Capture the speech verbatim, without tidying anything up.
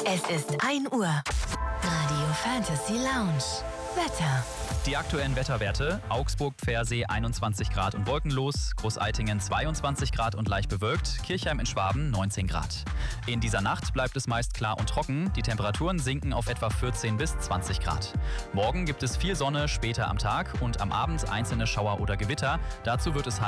Es ist ein Uhr. Radio Fantasy Lounge. Wetter. Die aktuellen Wetterwerte: Augsburg-Pfersee einundzwanzig Grad und wolkenlos, Großaitingen zweiundzwanzig Grad und leicht bewölkt, Kirchheim in Schwaben neunzehn Grad. In dieser Nacht bleibt es meist klar und trocken, die Temperaturen sinken auf etwa vierzehn bis zwanzig Grad. Morgen gibt es viel Sonne, später am Tag und am Abend einzelne Schauer oder Gewitter, dazu wird es